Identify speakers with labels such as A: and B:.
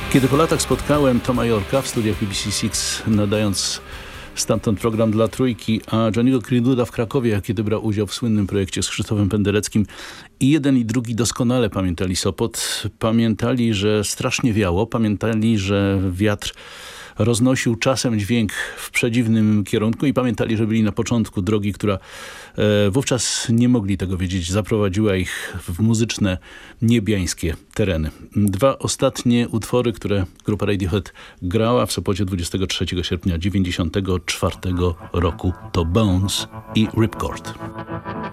A: Kiedy po latach spotkałem Toma Yorka w studiach BBC Six, nadając stamtąd program dla Trójki, a Johnny'ego Greenwooda w Krakowie, kiedy brał udział w słynnym projekcie z Krzysztofem Pendereckim, i jeden i drugi doskonale pamiętali Sopot. Pamiętali, że strasznie wiało, pamiętali, że wiatr roznosił czasem dźwięk w przedziwnym kierunku i pamiętali, że byli na początku drogi, która wówczas nie mogli tego wiedzieć. Zaprowadziła ich w muzyczne, niebiańskie tereny. Dwa ostatnie utwory, które grupa Radiohead grała w Sopocie 23 sierpnia 1994 roku to Bones i Ripcord.